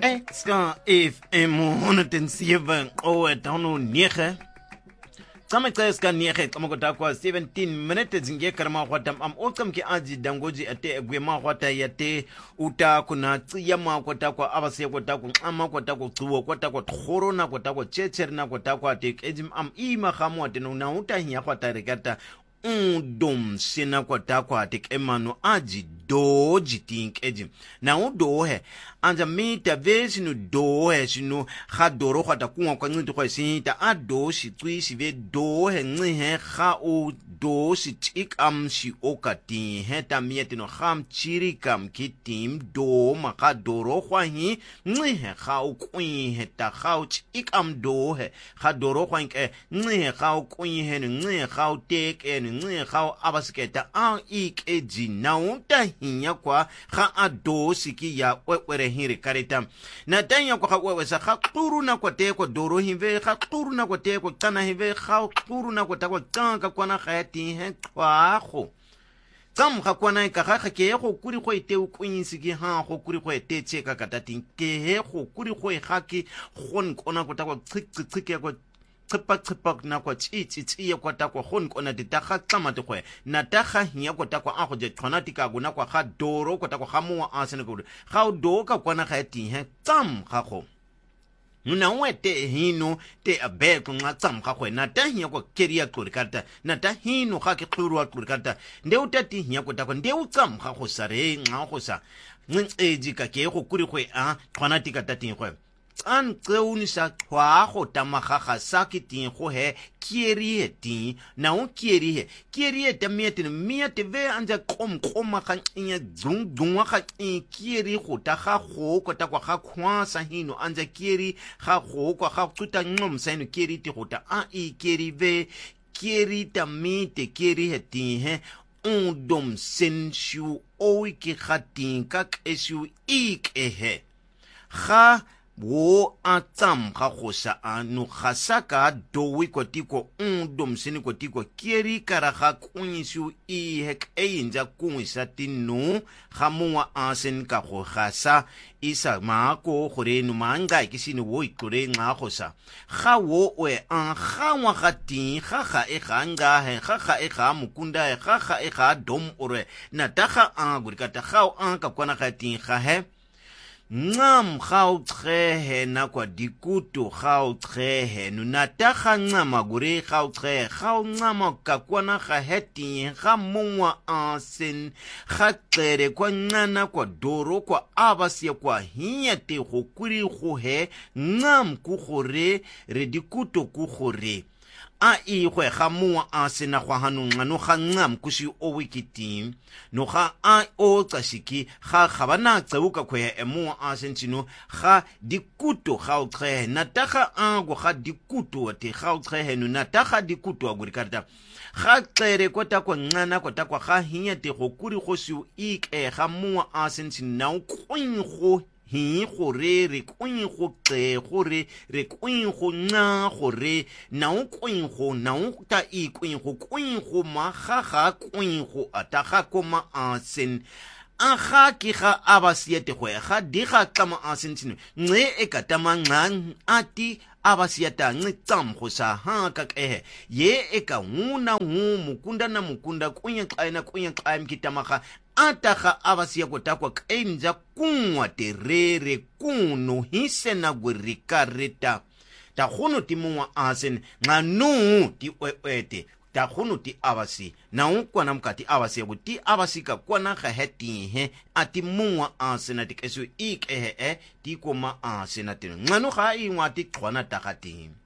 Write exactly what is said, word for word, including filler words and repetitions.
Ska if honderdzeven owe tano negen. Tsama tseska nege tsama kota kwa seventeen minutes zinge karma kwatam am okam ki aji dangoji ate gwema kwata yate uta kuna tsiya ma kwata kwa abase kwata ku ama kwata ku tsuwo kwata kwa khorona kwata kwa checherna kwata kwa te ejim am ima khamwa te no na uta hinya kwata rekata undom sina kwata kwa te emano aji doji think ejim na udo he anja mita vesi no do he sino khadoro kwata kuwa kwa ngido kwa sinta ado shi twi shi ve do he ngi he kha o do shi tik am shi okati he ta miete no kham chiri kam kitim do ma khadoro kwa hi ngi he kha o kwi he ta kha o tik am do he khadoro kwa nke ngi he kha o kwi he ngi kha o tek en ngi kha o abasketa a ik eji na unta hinya kwa kha ado siki ya wewere hiri karita na tanya kwa wewe sa khaquru na kwa te kwa doro hive khaquru na kwa te kwa tana hive khaquru na kwa ta kwa tanga kwa na khati he twago tsam ga kwa na ka ga ke go kuri go ite o kwinsi ke ha go kuri go ite tsheka ka tating ke he go kuri go ga ke gon kona kwa ta kwa tsikitsike kwa tsipa tsipa na kwa tshitsi tsiye kwa ta kwa gon kona ditaga tsama te go na taga hinya kwa ta kwa a go je tshwana tika gona kwa ga doro kwa ta kwa ga mo a sene go ga o do ka kwa na ga ti he tsam ga go nuna wete hino te abe kunga tsam ga go na ta hinya kwa keria kurikata na ta hino ga ke khurwa kurikata nde utati hinya kwa ta kwa nde utsam ga go sare nga go sa nceji ka ke go kuri go a tshwana tika tating go an tseuni sa twa go tamagaga sa ke ting go he kieri he ting na o kieri he kieri he ta miete miete ve anja kom koma ga nya dung dung ga kieri go ta ga go ko ta kwa ga khwa sa hino anja kieri ga go kwa ga tsuta ngom sa hino kieri ti go ta a i kieri ve kieri ta miete kieri he ting he undom sensu o ki khatin ka kesu ik ehe ga wo atsam ga go sa anu khasaka dowi kotiko undom sini kotiko kieri kara ga kunyisu i hek einja kunisa tinu ga mowa asen ka go gasa isa ma ko gore no manga ke sini wo ikore nga go sa ga wo we an ga wa ga tin ga ga e ga nga he ga ga e ga mukunda e ga ga e ga dom ore na taga a gurikata ga an ka kwana ga tin ga he ngam khau tsehe na kwa dikuto khau tsehe nuna taga ngama gure khau tsehe khau ngama ka kwana ga heti ga mongwa asen ga tsere kwa ngana kwa doro kwa abasi kwa hinyate go kuri go he ngam ku gore re dikuto ku gore a i gwe ga mowa a sena gwa hanong no ga ngam kusi o wikitim no ga a o tsashiki ga ga bana tseuka khwe e mowa a sentino ga dikuto ga o tse na taga a go ga dikuto te ga o tse no na taga dikuto a go rikarta ga tsere kota kwa ngana kota kwa ga hinya te go kuri go si ik e ga mowa a sentino na o kwing go hi gore re kwing go tse gore re kwing go nna gore na o kwing go na o ta i kwing go kwing go ma ga ga kwing go ataga koma asen a ga ke ga abasiete go ga di ga tlama asentine nce e ka tamangang ati abasiata nce tsam go sa ha ka ke ye e ka nguna ngu mukunda na mukunda kunya qaina kunya qaim kitamaga ataga abasia go takwa kainja kunwa terere kuno hisena gwirikareta ta gono timongwa asen nganu ti wete ta gono ti abasi na unkwana mkati abasi go ti abasi ka kwana ga heti he ati mongwa asena ti keso ik ehe e ti koma asena ti ngano ga ingwa ti khona tagating